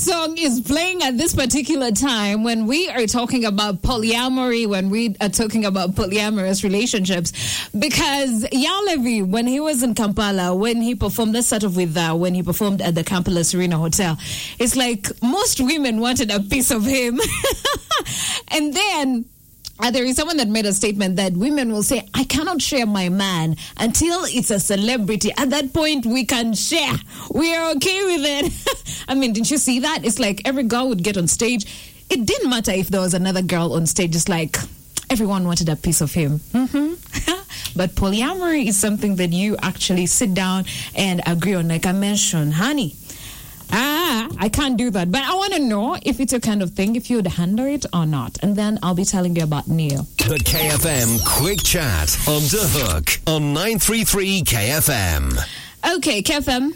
song is playing at this particular time when we are talking about polyamory, when we are talking about polyamorous relationships. Because Yao Levy, when he was in Kampala, when he performed, let's start off with when he performed at the Kampala Serena Hotel, it's like most women wanted a piece of him. And then there is someone that made a statement that women will say, I cannot share my man until it's a celebrity. At that point, we can share. We are okay with it. I mean, didn't you see that? It's like every girl would get on stage. It didn't matter if there was another girl on stage. It's like everyone wanted a piece of him. But polyamory is something that you actually sit down and agree on. Like I mentioned, honey, I can't do that. But I want to know if it's your kind of thing, if you would handle it or not. And then I'll be telling you about Neil. The KFM Quick Chat on The Hook on 933 KFM. Okay, KFM.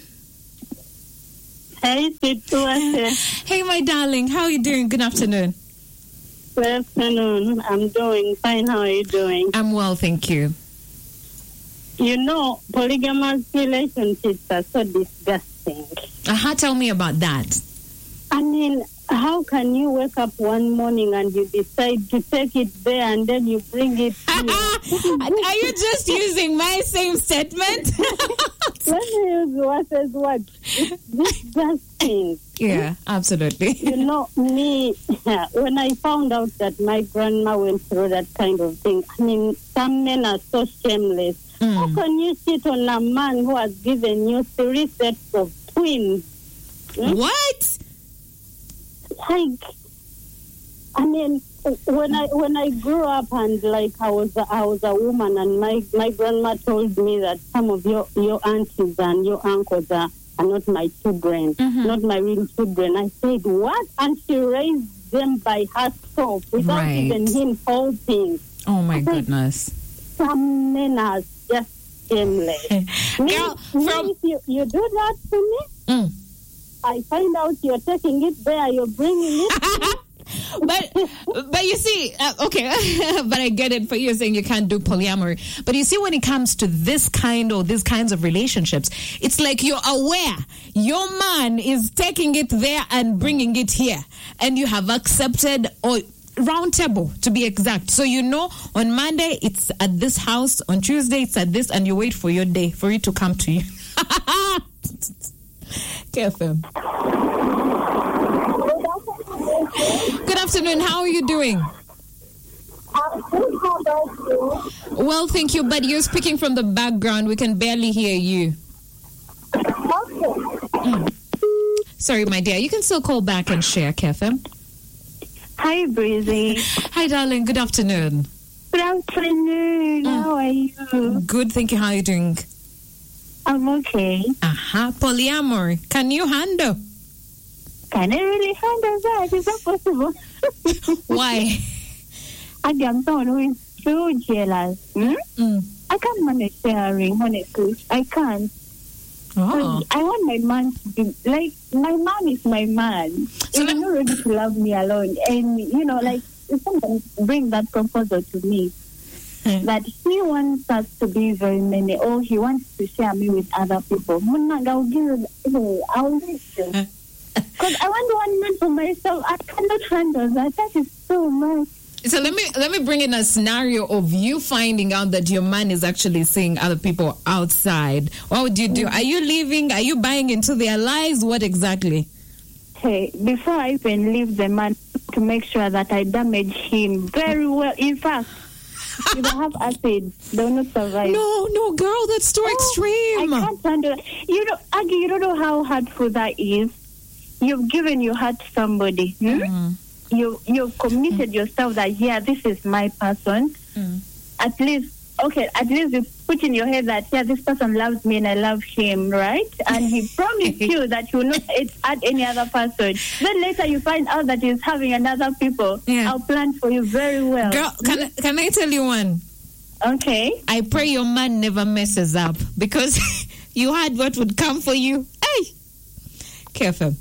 Hey, Situa. Hey, my darling. How are you doing? Good afternoon. Good afternoon. I'm doing fine. How are you doing? I'm well, thank you. You know, polygamous relationships are so disgusting. Tell me about that. I mean, how can you wake up one morning and you decide to take it there and then you bring it here? Are you just using my same statement? Let me use what as what? It's disgusting. Yeah, absolutely. You know, me, when I found out that my grandma went through that kind of thing, I mean, some men are so shameless. How can you sit on a man who has given you 3 sets of twins? What? Like, I mean, when I grew up and like I was a woman, and my grandma told me that some of your aunties and your uncles are not my children, not my real children. I said, what? And she raised them by herself without even him helping. Oh my goodness. Some men are just shameless. Girl, if you do that to me, I find out you're taking it there, you're bringing it. but you see, okay, but I get it for you saying you can't do polyamory. But you see, when it comes to these kinds of relationships, it's like you're aware your man is taking it there and bringing it here, and you have accepted or round table to be exact. So you know on Monday it's at this house, on Tuesday it's at this, and you wait for your day for it to come to you. KFM. Good afternoon. How are you doing? Well, thank you, but you're speaking from the background. We can barely hear you. Sorry, my dear. You can still call back and share, KFM. Hi, Breezy. Hi, darling. Good afternoon. Good afternoon. How are you? Good, thank you. How are you doing? I'm okay. Polyamory. Can you handle? Can I really handle that? Is that possible? Why? I'm someone who is so jealous. I can't manage sharing, honestly. I can't. Oh. I want my man to be like, my man is my man. So he's not ready to love me alone. And, you know, like, if someone bring that proposal to me, that he wants us to be very many, or he wants to share me with other people, I'll listen. Because I want one man for myself. I cannot handle that. That is so much. So let me bring in a scenario of you finding out that your man is actually seeing other people outside. What would you do? Are you leaving? Are you buying into their lies? What exactly? Hey, before I even leave the man, to make sure that I damage him very well. In fact, if I have acid, they will not survive. No, girl, that's too extreme. I can't handle it. You know, Aggie, you don't know how hurtful that is. You've given your heart to somebody. You've committed yourself that, yeah, this is my person. At least you put in your head that, yeah, this person loves me and I love him, right? And he promised you that you will not add any other person. Then later you find out that he's having another people. Yeah. I'll plan for you very well. Girl, can I tell you one? Okay. I pray your man never messes up, because you had what would come for you. Hey! KFM.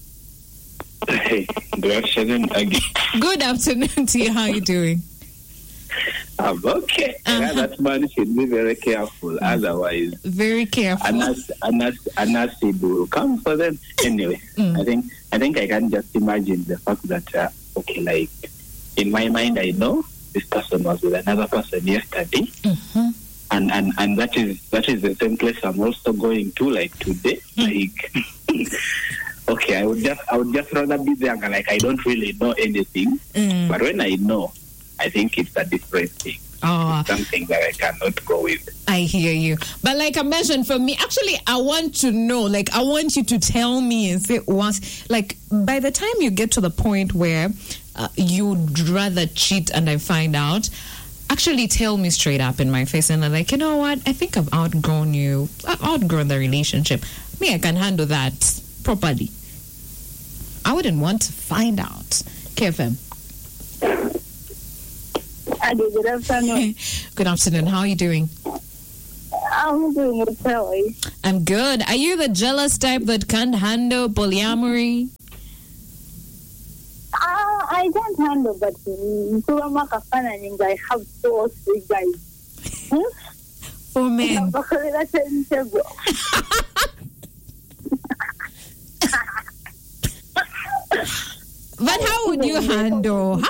Hey, good afternoon again. Good afternoon to you. How are you doing? Okay. That man should be very careful. Otherwise, very careful. An acid will come for them. Anyway, I think I can just imagine the fact that like in my mind, I know this person was with another person yesterday, and that is the same place I'm also going to, like today. Like, okay, I would just rather be there, like I don't really know anything, but when I know, I think it's a different thing. It's something that I cannot go with. I hear you. But like I mentioned, for me, actually, I want to know, like, I want you to tell me and say once, like, by the time you get to the point where you'd rather cheat and I find out, actually tell me straight up in my face and I'm like, you know what? I think I've outgrown you. I've outgrown the relationship. Me, I can handle that properly. I wouldn't want to find out. KFM. Good afternoon. Good afternoon. How are you doing? I'm doing okay. I'm good. Are you the jealous type that can't handle polyamory? I can't handle, but I have 3 guys. 4 men. But how would you handle?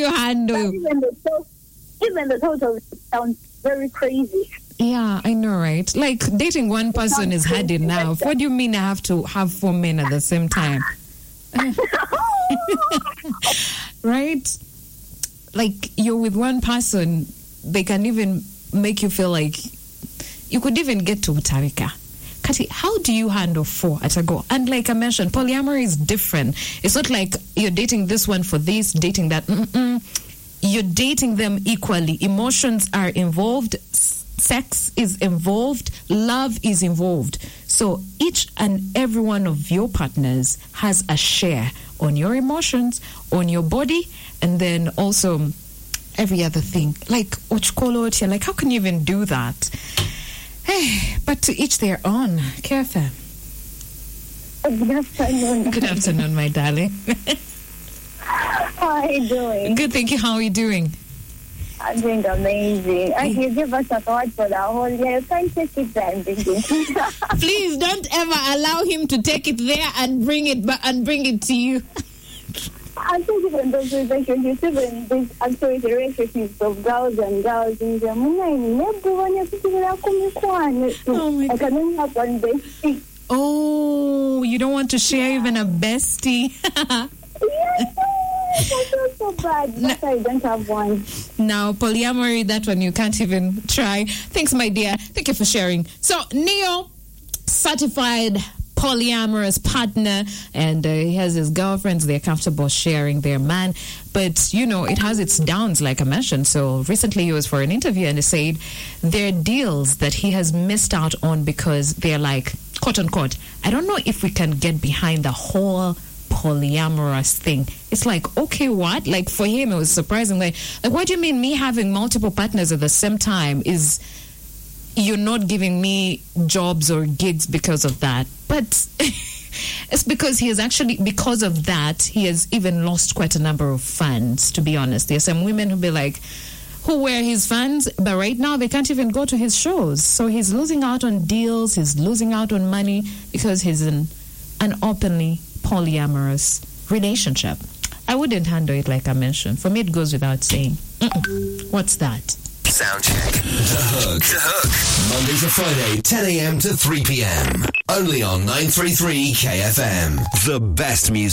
Even the thought of it sounds very crazy. Yeah, I know, right? Like, dating one person is hard enough. What do you mean I have to have 4 men at the same time? Right? Like, you're with one person, they can even make you feel like you could even get to Utarika. Kati, how do you handle 4 at a go? And like I mentioned, polyamory is different. It's not like you're dating this one for this, dating that. You're dating them equally. Emotions are involved. Sex is involved. Love is involved. So each and every one of your partners has a share on your emotions, on your body, and then also every other thing. Like, like, how can you even do that? Hey, but to each their own. Kefa. Good afternoon. Good afternoon, my darling. How are you doing? Good, thank you. How are you doing? I'm doing amazing. And you give us a card for the whole year. You can't take it there and bring it. Please don't ever allow him to take it there and bring it back and bring it to you. I think even those relationships, even these actually relationships of girls and girls in the morning, I can only have one bestie. Oh, you don't want to share even a bestie? Yes, that's not so bad. But I don't have one. Now, polyamory, that one you can't even try. Thanks, my dear. Thank you for sharing. So, Neo, certified polyamorous partner, and he has his girlfriends. They're comfortable sharing their man, but you know, it has its downs, like I mentioned. So recently he was for an interview and he said there are deals that he has missed out on because they're like, quote unquote, I don't know if we can get behind the whole polyamorous thing. It's like, okay, what? Like, for him it was surprising. Like, what do you mean me having multiple partners at the same time is you're not giving me jobs or gigs because of that? But it's because he has actually, because of that, he has even lost quite a number of fans, to be honest. There's some women who be like, who were his fans, but right now they can't even go to his shows. So he's losing out on deals, he's losing out on money because he's in an openly polyamorous relationship. I wouldn't handle it like I mentioned. For me, it goes without saying. What's that? Sound check. The Hook. Monday to Friday, 10 a.m. to 3 p.m. Only on 933 KFM. The best music.